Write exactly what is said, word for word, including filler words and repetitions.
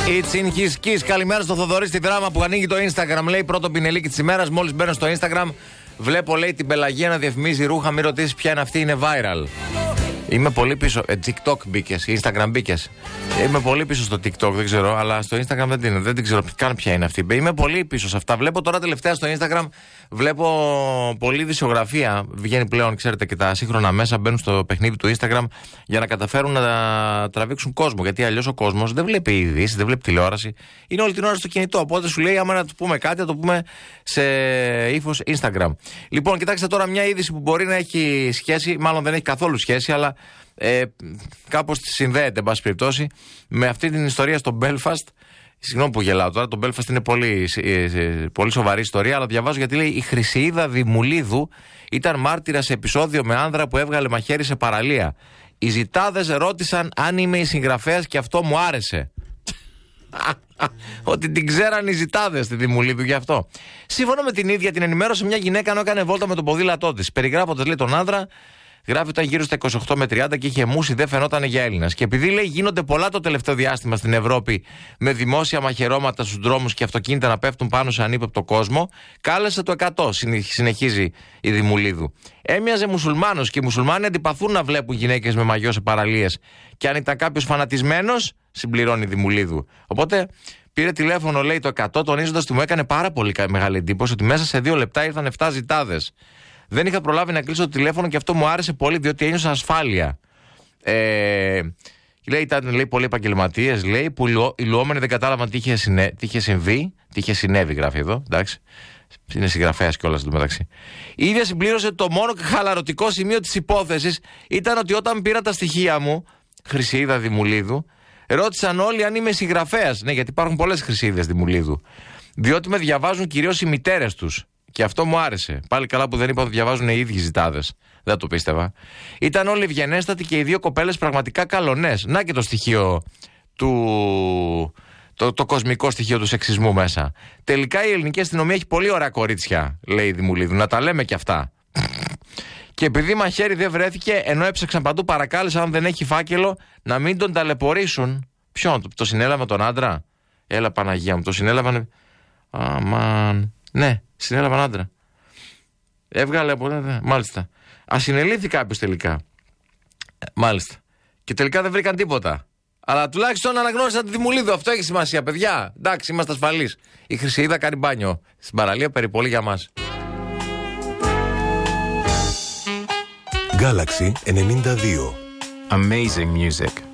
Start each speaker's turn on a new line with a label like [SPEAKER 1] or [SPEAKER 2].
[SPEAKER 1] It's in his kiss. Καλημέρα στο Θοδωρή στη δράμα που ανοίγει το Instagram. Λέει πρώτο πινελίκι της ημέρας. Μόλις μπαίνω στο Instagram, βλέπω λέει την Πελαγία να διαφημίζει ρούχα. Μην ρωτήσεις ποια είναι αυτή, είναι viral. Είμαι πολύ πίσω. Ε, TikTok μπήκες, Instagram μπήκες. Είμαι πολύ πίσω στο TikTok, δεν ξέρω, αλλά στο Instagram δεν την, δεν την ξέρω καν ποια είναι αυτή. Είμαι πολύ πίσω σε αυτά. Βλέπω τώρα τελευταία στο Instagram, βλέπω πολλή δισογραφία. Βγαίνει πλέον, ξέρετε, και τα σύγχρονα μέσα μπαίνουν στο παιχνίδι του Instagram για να καταφέρουν να τραβήξουν κόσμο. Γιατί αλλιώς ο κόσμος δεν βλέπει ειδήσεις, δεν βλέπει τηλεόραση. Είναι όλη την ώρα στο κινητό. Οπότε σου λέει, άμα να του πούμε κάτι, θα το πούμε σε ύφος Instagram. Λοιπόν, κοιτάξτε τώρα μια είδηση που μπορεί να έχει σχέση, μάλλον δεν έχει καθόλου σχέση, αλλά Ε, κάπως συνδέεται, εν πάση περιπτώσει, με αυτή την ιστορία στο Belfast. Συγγνώμη που γελάω τώρα, το Belfast είναι πολύ, πολύ σοβαρή ιστορία, αλλά διαβάζω γιατί λέει η Χρυσεΐδα Δημουλίδου ήταν μάρτυρα σε επεισόδιο με άνδρα που έβγαλε μαχαίρι σε παραλία. Οι ζητάδες ρώτησαν αν είμαι η συγγραφέας και αυτό μου άρεσε. Ότι την ξέραν οι ζητάδες τη Δημουλίδου γι' αυτό. Σύμφωνα με την ίδια την ενημέρωσε μια γυναίκα ενώ έκανε βόλτα με το ποδήλατό της. Περιγράφοντας λέει τον άνδρα, γράφει ήταν γύρω στα είκοσι οκτώ με τριάντα και είχε μούσει, δεν φαινόταν για Έλληνας. Και επειδή λέει γίνονται πολλά το τελευταίο διάστημα στην Ευρώπη με δημόσια μαχαιρώματα στους δρόμους και αυτοκίνητα να πέφτουν πάνω σε ανύποπτο κόσμο, κάλεσε το εκατό, συνεχίζει η Δημουλίδου. Έμοιαζε μουσουλμάνος και οι μουσουλμάνοι αντιπαθούν να βλέπουν γυναίκες με μαγιό σε παραλίες. Και αν ήταν κάποιος φανατισμένος, συμπληρώνει η Δημουλίδου. Οπότε πήρε τηλέφωνο, λέει το εκατό, τονίζοντας ότι μου έκανε πάρα πολύ μεγάλη εντύπωση ότι μέσα σε δύο λεπτά ήρθαν επτά ζητάδες. Δεν είχα προλάβει να κλείσω το τηλέφωνο και αυτό μου άρεσε πολύ διότι ένιωσα ασφάλεια. Ε, λέει, ήταν λέει, πολλοί επαγγελματίες λέει, που οι λουόμενοι δεν κατάλαβαν τι είχε, συνε, τι είχε συμβεί, τι είχε συνέβη, γράφει εδώ. Εντάξει. Είναι συγγραφέας κιόλας εδώ μεταξύ. Η ίδια συμπλήρωσε το μόνο χαλαρωτικό σημείο της υπόθεσης ήταν ότι όταν πήρα τα στοιχεία μου, Χρυσεΐδα Δημουλίδου, ρώτησαν όλοι αν είμαι συγγραφέας. Ναι, γιατί υπάρχουν πολλές Χρυσεΐδες Δημουλίδου. Διότι με διαβάζουν κυρίως οι μητέρες τους. Και αυτό μου άρεσε. Πάλι καλά που δεν είπα ότι διαβάζουν οι ίδιοι ζητάδες. Δεν το πίστευα. Ήταν όλοι ευγενέστατοι και οι δύο κοπέλες πραγματικά καλονές. Να και το στοιχείο του. Το, το κοσμικό στοιχείο του σεξισμού μέσα. Τελικά η ελληνική αστυνομία έχει πολύ ωραία κορίτσια, λέει η Δημουλίδου. Να τα λέμε κι αυτά. Και επειδή μαχαίρι δεν βρέθηκε, ενώ έψαξαν παντού, παρακάλεσαν αν δεν έχει φάκελο να μην τον ταλαιπωρήσουν. Ποιον, το, το συνέλαβε τον άντρα. Έλα Παναγία μου, το συνέλαβαν. Αμάν. Ναι, συνέλαβαν άντρα. Έβγαλε από. Μάλιστα. Ασυνελήφθη κάποιος τελικά. Μάλιστα. Και τελικά δεν βρήκαν τίποτα. Αλλά τουλάχιστον αναγνώρισαν τη Δημουλίδου. Αυτό έχει σημασία, παιδιά. Εντάξει, είμαστε ασφαλείς. Η Χρυσεΐδα κάνει μπάνιο στην παραλία, περιπολή για μας.
[SPEAKER 2] Galaxy ενενήντα δύο.
[SPEAKER 3] Amazing music.